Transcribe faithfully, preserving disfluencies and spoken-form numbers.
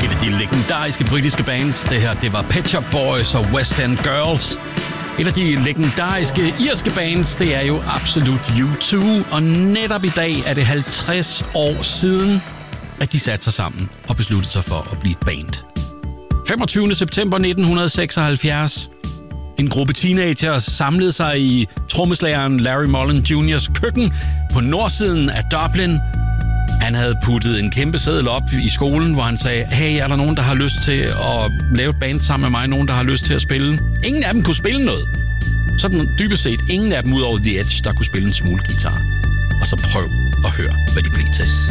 Et af de legendariske britiske bands. Det her, det var Pet Shop Boys og West End Girls. Et af de legendariske irske bands, det er jo absolut U to. Og netop i dag er det halvtreds år siden, at de satte sig sammen og besluttede sig for at blive et band. femogtyvende september nitten seksoghalvfjerds. En gruppe teenager samlede sig i trommeslageren Larry Mullen juniors køkken på nordsiden af Dublin. Han havde puttet en kæmpe seddel op i skolen, hvor han sagde, hey, er der nogen, der har lyst til at lave et band sammen med mig? Nogen, der har lyst til at spille? Ingen af dem kunne spille noget. Sådan dybest set ingen af dem ud over The Edge, der kunne spille en smule guitar. Og så prøv at høre, hvad de blev til.